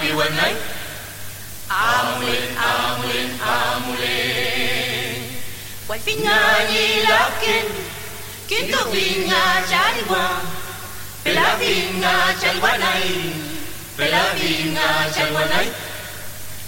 piwanay. Amulin. Quay phía nga nhi lá kiến thức viên nga trải qua. Về lá viên nga trải qua này, về lá viên nga trải qua này.